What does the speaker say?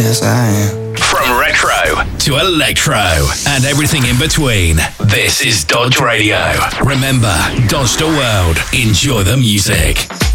Yes, I am. From retro to electro and everything in between, this is Dodge Radio. Remember, Dodge the world. Enjoy the music.